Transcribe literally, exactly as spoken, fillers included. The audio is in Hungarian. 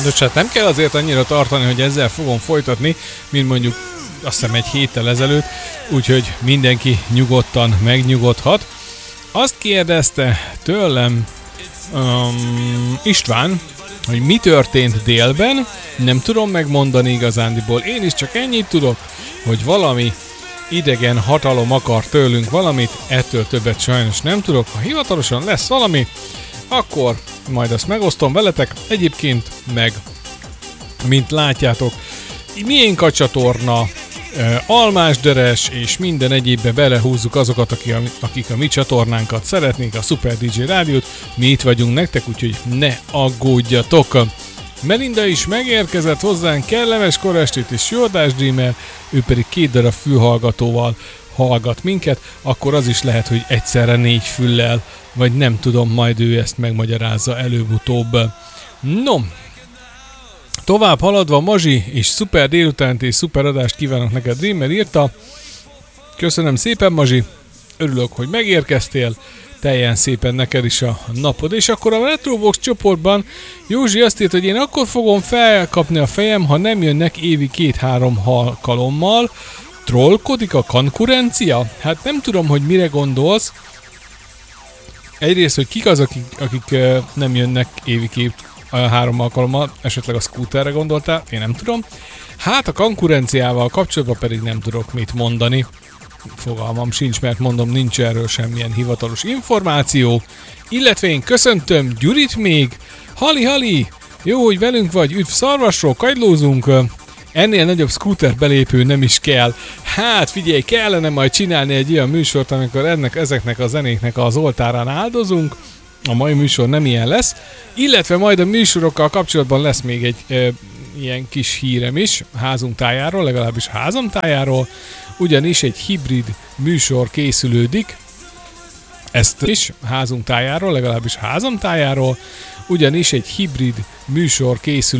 De hát nem kell azért annyira tartani, hogy ezzel fogom folytatni, mint mondjuk azt hiszem egy héttel ezelőtt, úgyhogy mindenki nyugodtan megnyugodhat. Azt kérdezte tőlem um, István, hogy mi történt délben, nem tudom megmondani igazándiból. Én is csak ennyit tudok, hogy valami idegen hatalom akar tőlünk valamit, ettől többet sajnos nem tudok. Ha hivatalosan lesz valami, akkor majd azt megosztom veletek. Egyébként meg, mint látjátok, miénk a csatorna, almásderes és minden egyébbe belehúzzuk azokat, akik a, akik a mi csatornánkat szeretnék, a Super dé dzsé Rádiót. Mi itt vagyunk nektek, úgyhogy ne aggódjatok. Melinda is megérkezett hozzánk, kellemes korestét és jó adást, Dreamer, ő pedig két darab fülhallgatóval hallgat minket, akkor az is lehet, hogy egyszerre négy füllel, vagy nem tudom, majd ő ezt megmagyarázza előbb-utóbb. No, tovább haladva, Mazsi és szuper délutánt és szuper adást kívánok neked, Dreamer írta. Köszönöm szépen, Mazsi, örülök, hogy megérkeztél, teljen szépen neked is a napod. És akkor a Retrobox csoportban Józsi azt írt, hogy én akkor fogom felkapni a fejem, ha nem jönnek évi két-három alkalommal. Trollkodik a konkurencia? Hát nem tudom, hogy mire gondolsz. Egyrészt, hogy kik az, akik, akik nem jönnek évi két három alkalommal, esetleg a Scooterre gondoltál, én nem tudom. Hát a konkurenciával kapcsolatban pedig nem tudok mit mondani. Fogalmam sincs, mert mondom, nincs erről semmilyen hivatalos információ. Illetve én köszöntöm Gyurit még. Hali, Hali! Jó, hogy velünk vagy, üdv szarvasról, kagylózunk. Ennél nagyobb scooter belépő nem is kell. Hát figyelj, kellene majd csinálni egy olyan műsort, amikor ennek, ezeknek a zenéknek az oltárán áldozunk. A mai műsor nem ilyen lesz. Illetve majd a műsorokkal kapcsolatban lesz még egy e, ilyen kis hírem is házunk tájáról, legalábbis házam tájáról. Ugyanis egy hibrid műsor készülődik. Ezt is házunk tájáról, legalábbis házam tájáról. Ugyanis egy hibrid műsor készül